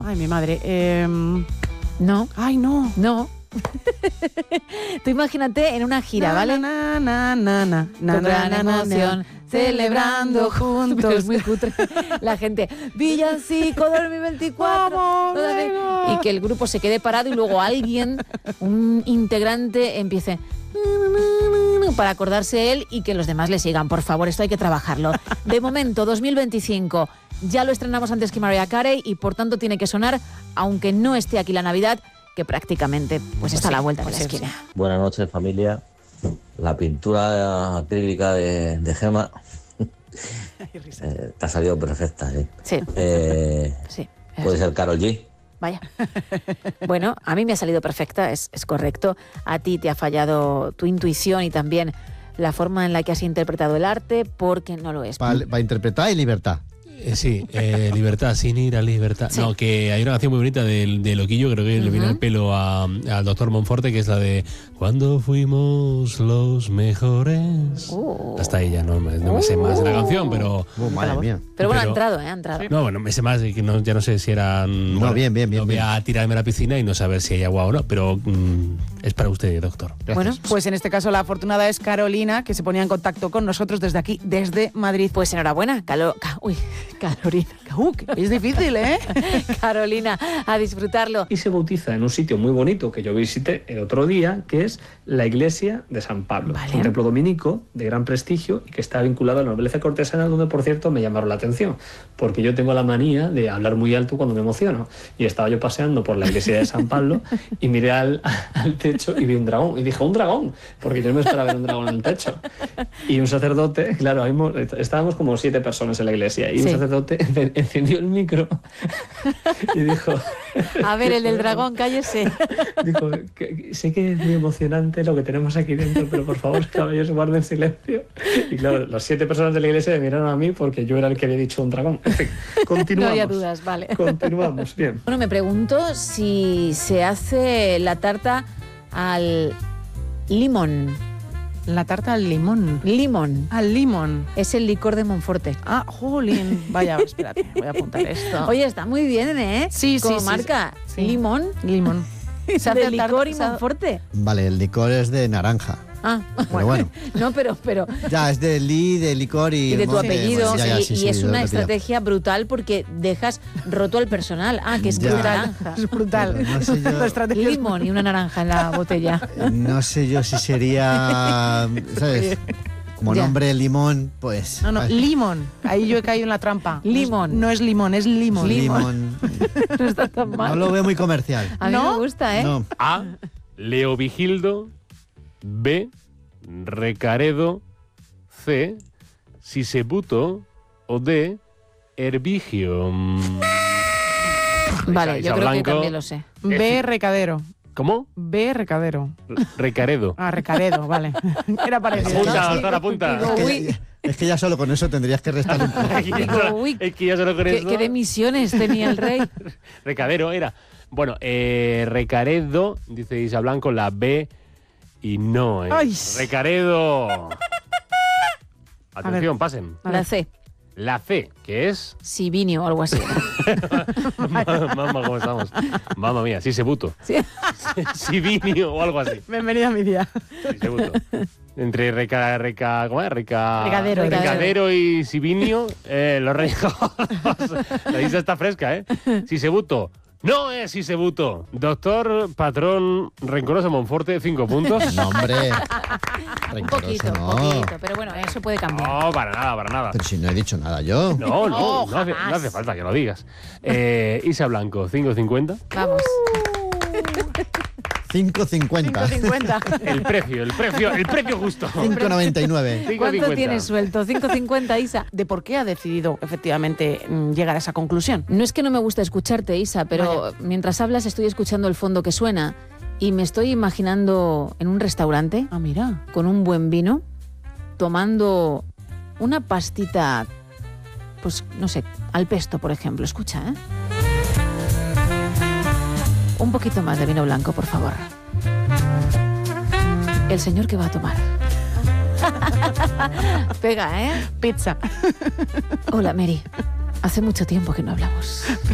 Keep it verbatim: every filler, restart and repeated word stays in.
Ay, mi madre. Eh... No. Ay, no. No. Tú imagínate en una gira, na, ¿vale? Na, na, na, na, na, Con gran na, na, emoción, na, celebrando juntos. juntos. Es muy cutre. La gente, Villancico dos mil veinticuatro. Vamos, todavía- venga. y que el grupo se quede parado y luego alguien, un integrante, empiece para acordarse él y que los demás le sigan. Por favor, esto hay que trabajarlo. De momento, dos mil veinticinco, ya lo estrenamos antes que Mariah Carey y por tanto tiene que sonar, aunque no esté aquí la Navidad, que prácticamente pues está a la vuelta de la pues sí, esquina. Buenas noches, familia. La pintura acrílica de, de Gema eh, te ha salido perfecta, ¿eh? Sí, Eh, sí. puede ser Karol G. Vaya. Bueno, a mí me ha salido perfecta, es, es correcto. A ti te ha fallado tu intuición y también la forma en la que has interpretado el arte, porque no lo es. Para pa interpretar y libertad. Eh, sí, eh, libertad, sin ir a libertad. Sí. No, que hay una canción muy bonita de, de Loquillo, creo que le viene Ujú. al pelo a- al doctor Monforte, que es la de Cuando fuimos los mejores. Uh. Hasta ahí ya no, me- no me sé más de la canción, pero... Oh, madre mía. Pero bueno, ha Pero- entrado, ¿eh? Ha entrado. No, bueno, me sé más, y que no, ya no sé si eran... No, bien, bien, bien, No voy bien. a tirarme a la piscina y no saber si hay agua o no, pero mm, es para usted, doctor. Gracias. Bueno, Pues en este caso la afortunada es Carolina, que se ponía en contacto con nosotros desde aquí, desde Madrid. pues enhorabuena, Calo, ca- uy, Carolina. Uh, que es difícil, ¿eh? Carolina, a disfrutarlo. Y se bautiza en un sitio muy bonito que yo visité el otro día, que es la iglesia de San Pablo, Vale. un templo dominico de gran prestigio y que está vinculado a la nobleza cortesana, donde por cierto me llamaron la atención, porque yo tengo la manía de hablar muy alto cuando me emociono. Y estaba yo paseando por la iglesia de San Pablo y miré al, al techo y vi un dragón. Y dije, ¡un dragón! Porque yo no me esperaba ver un dragón en el techo. Y un sacerdote, claro, ahí mo- estábamos como siete personas en la iglesia, y Sí. un sacerdote ence- encendió el micro y dijo... A ver, el del dragón, cállese. Dijo, que, que- sé que es muy emocionante lo que tenemos aquí dentro, pero por favor, caballeros, guarden silencio. Y claro, las siete personas de la iglesia me miraron a mí porque yo era el que había dicho un dragón. En fin, No continuamos. había dudas, vale. Continuamos, bien. Bueno, me pregunto si se hace la tarta al limón. La tarta al limón. Limón. Al limón. Es el licor de Monforte. Ah, jolín. Vaya, espérate, voy a apuntar esto. Oye, está muy bien, ¿eh? Sí, sí, Como sí, marca. sí. Limón. Limón. Se hace De tarta- licor y se ha- Monforte. Vale, el licor es de naranja. Ah, Pero bueno, no, pero, pero ya es de li, de licor y... y de tu monte, apellido. bueno, ya, ya, y sí, y sí, es lo- una lo he pillado. estrategia brutal porque dejas roto al personal. Ah, que es que Ya. es naranja. Es brutal. Pero no sé yo- La estrategia es- Limón y una naranja en la botella. No sé yo si sería, ¿sabes? Como Ya. nombre limón, pues... No, no, ay, limón. Ahí yo he caído en la trampa. Limón. No es limón, es limón. limón. No está tan No mal. lo veo muy comercial. A mí ¿No? me gusta, ¿eh? No. A. Leovigildo. B. Recaredo. C. Sisebuto. O D. Herbigio. Mm. Vale, Isa yo creo que Blanco. también lo sé. B, recadero. ¿Cómo? B, recadero. Recaredo. Ah, recaredo, vale. Era parecido. Apunta, doctor, apunta. Digo, Es uy, que, es que ya solo con eso tendrías que restar un poco. Es que ya Digo, solo- uy, es que ya solo con ¿qué, eso- qué de misiones tenía el rey? Recadero era. Bueno, eh, Recaredo, dice Isa Blanco, la B y no. Eh. Ay. Recaredo. Atención, pasen. La C. La C, que es... Sivinio o algo así. Mamá, ¿cómo estamos? Mamma mía, Sisebuto. Sí. Sivinio o algo así. Bienvenida a mi día. Sisebuto. Entre reca, reca, ¿cómo es? Reca, Recadero, recadero y Sivinio, eh, los reyes. La isla está fresca, ¿eh? Sisebuto. No es Sisebuto. Doctor, patrón, rencoroso Monforte, cinco puntos. No, hombre. Un Rencoroso, poquito, no. un poquito. Pero bueno, eso puede cambiar. No, para nada, para nada. Pero si no he dicho nada yo. No, no, No, no, hace, jamás. no hace falta que lo digas. Eh, Isa Blanco, cinco cincuenta. Vamos. cinco cincuenta. cinco cincuenta. El precio, el precio, el precio justo. cinco noventa y nueve. cinco ¿Cuánto cincuenta. tienes suelto? cinco cincuenta, Isa. De por qué ha decidido efectivamente mm, llegar a esa conclusión. No es que no me gusta escucharte, Isa, pero mientras hablas estoy escuchando el fondo que suena y me estoy imaginando en un restaurante Ah, mira. con un buen vino, tomando una pastita, pues no sé, al pesto, por ejemplo. Escucha, ¿eh? Un poquito más de vino blanco, por favor. El señor que va a tomar. Pega, ¿eh? Pizza. Hola, Mary. Hace mucho tiempo que no hablamos.